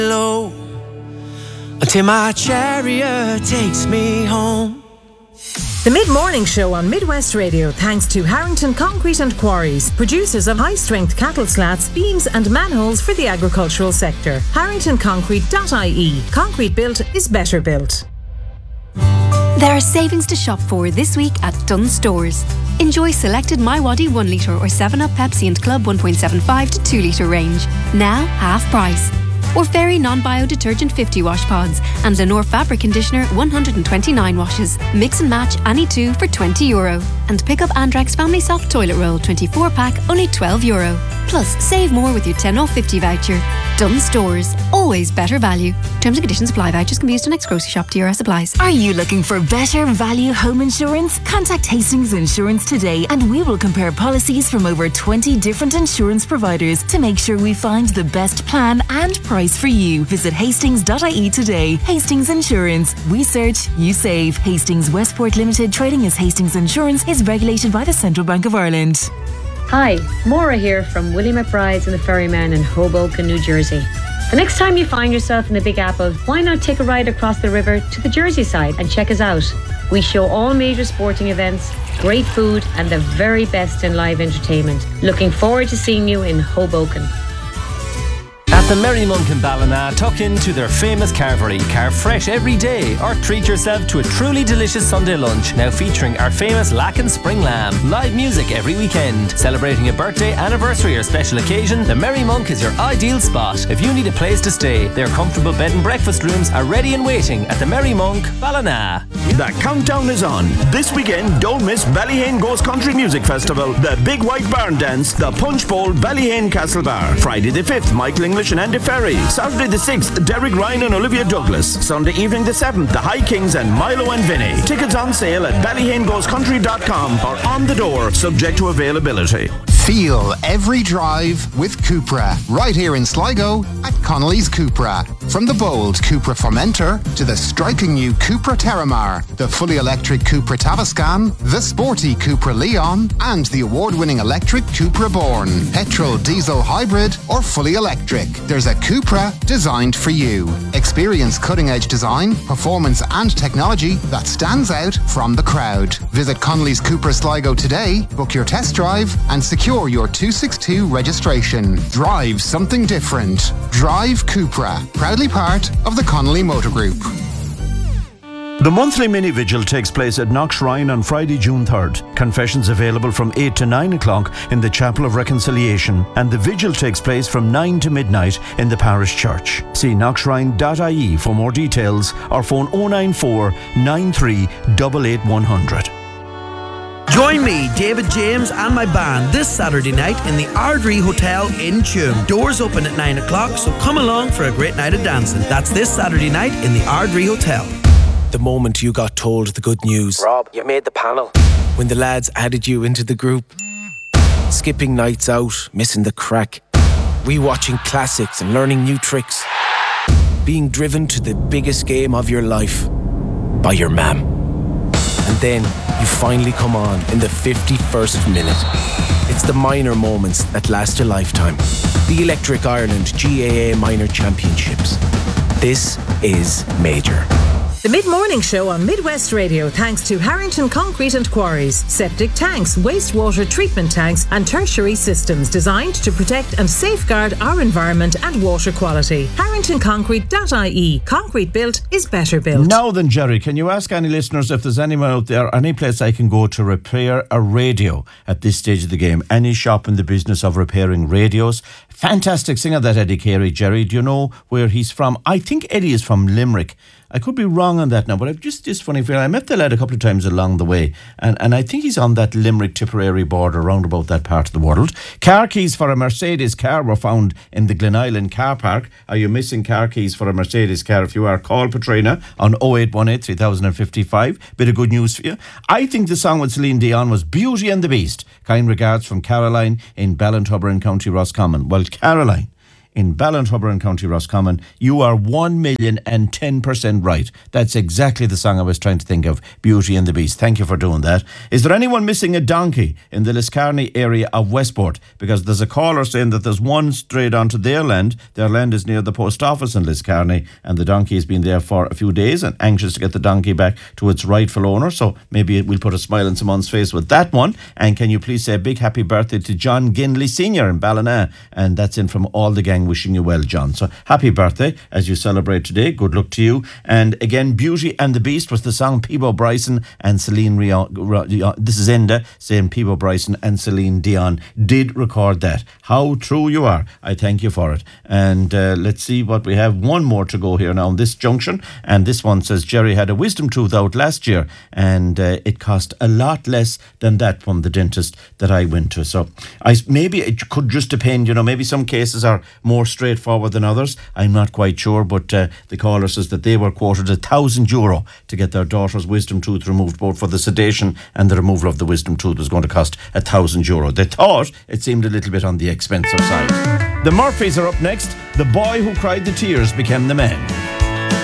low until my chariot takes me home. The Mid-Morning Show on Midwest Radio thanks to Harrington Concrete and Quarries, producers of high-strength cattle slats, beams and manholes for the agricultural sector. HarringtonConcrete.ie. Concrete built is better built. There are savings to shop for this week at Dunnes Stores. Enjoy selected MiWadi 1 litre or 7up Pepsi and Club 1.75 to 2 litre range. Now half price. Or Fairy Non-Bio Detergent 50 wash pods and Lenore Fabric Conditioner 129 washes. Mix and match any two for €20. And pick up Andrex Family Soft Toilet Roll 24 pack, only €12. Plus, save more with your 10 off 50 voucher. Dunnes Stores, always better value. Terms and conditions apply. Vouchers can be used in next grocery shop. DRS applies. Are you looking for better value home insurance? Contact Hastings Insurance today and we will compare policies from over 20 different insurance providers to make sure we find the best plan and price for you. Visit hastings.ie today. Hastings Insurance. We search, you save. Hastings Westport Limited, trading as Hastings Insurance, is regulated by the Central Bank of Ireland. Hi, Maura here from Willie McBride's and the Ferryman in Hoboken, New Jersey. The next time you find yourself in the Big Apple, why not take a ride across the river to the Jersey side and check us out? We show all major sporting events, great food and the very best in live entertainment. Looking forward to seeing you in Hoboken. At the Merry Monk in Ballina, tuck into their famous carvery. Carve fresh every day or treat yourself to a truly delicious Sunday lunch, now featuring our famous Lacken Spring Lamb. Live music every weekend. Celebrating a birthday, anniversary or special occasion, the Merry Monk is your ideal spot. If you need a place to stay, their comfortable bed and breakfast rooms are ready and waiting at the Merry Monk, Ballina. The countdown is on. This weekend, don't miss Ballyhane Goes Country Music Festival, the Big White Barn Dance, the Punch Bowl, Ballyhane Castle Bar. Friday the 5th, Michael English and Andy Ferry. Saturday the 6th, Derek Ryan and Olivia Douglas. Sunday evening the 7th, the High Kings and Milo and Vinny. Tickets on sale at ballyhanegoescountry.com or on the door, subject to availability. Feel every drive with Cupra, right here in Sligo at Connolly's Cupra. From the bold Cupra Formentor to the striking new Cupra Terramar, the fully electric Cupra Tavascan, the sporty Cupra Leon, and the award-winning electric Cupra Born. Petrol, diesel, hybrid, or fully electric, there's a Cupra designed for you. Experience cutting-edge design, performance, and technology that stands out from the crowd. Visit Connolly's Cupra Sligo today, book your test drive, and secure your 262 registration. Drive something different. Drive Cupra, proudly part of the Connolly Motor Group. The monthly mini vigil takes place at Knock Shrine on Friday, June 3rd. Confessions available from 8 to 9 o'clock in the Chapel of Reconciliation, and the vigil takes place from 9 to midnight in the parish church. See knockshrine.ie for more details or phone 094 93 88100. Join me, David James, and my band this Saturday night in the Ardrey Hotel in Tuam. Doors open at 9 o'clock, so come along for a great night of dancing. That's this Saturday night in the Ardrey Hotel. The moment you got told the good news. Rob, you made the panel. When the lads added you into the group. Skipping nights out, missing the crack. Rewatching classics and learning new tricks. Being driven to the biggest game of your life by your mam. And then you finally come on in the 51st minute. It's the minor moments that last a lifetime. The Electric Ireland GAA Minor Championships. This is major. The Mid-Morning Show on Midwest Radio thanks to Harrington Concrete and Quarries. Septic tanks, wastewater treatment tanks and tertiary systems designed to protect and safeguard our environment and water quality. HarringtonConcrete.ie. Concrete built is better built. Now then, Jerry, can you ask any listeners if there's anyone out there, any place I can go to repair a radio at this stage of the game? Any shop in the business of repairing radios? Fantastic singer, that Eddie Carey. Jerry, do you know where he's from? I think Eddie is from Limerick. I could be wrong on that now, but I've just this funny feeling. I met the lad a couple of times along the way, and I think he's on that Limerick-Tipperary border, around about that part of the world. Car keys for a Mercedes car were found in the Glen Island car park. Are you missing car keys for a Mercedes car? If you are, call Patrina on 0818 3055. Bit of good news for you. I think the song with Celine Dion was Beauty and the Beast. Kind regards from Caroline in Ballintubber in County Roscommon. Well, Caroline in Ballintrubber in County Roscommon. You are 1,010% right. That's exactly the song I was trying to think of, Beauty and the Beast. Thank you for doing that. Is there anyone missing a donkey in the Liscarney area of Westport? Because there's a caller saying that there's one straight onto their land. Their land is near the post office in Liscarney, and the donkey has been there for a few days and anxious to get the donkey back to its rightful owner. So maybe we'll put a smile on someone's face with that one. And can you please say a big happy birthday to John Ginley Sr. in Ballina? And that's in from all the gang, wishing you well, John. So happy birthday as you celebrate today. Good luck to you. And again, Beauty and the Beast was the song Peebo Bryson and Celine Dion. This is Enda saying Peebo Bryson and Celine Dion did record that. How true you are. I thank you for it. And let's see what we have. One more to go here now on this junction. And this one says, Jerry had a wisdom tooth out last year and it cost a lot less than that from the dentist that I went to. So maybe it could just depend, maybe some cases are more straightforward than others. I'm not quite sure, but the caller says that they were quoted €1,000 to get their daughter's wisdom tooth removed. Both for the sedation and the removal of the wisdom tooth was going to cost €1,000. They thought it seemed a little bit on the expensive side. The Murphys are up next. The boy who cried the tears became the man.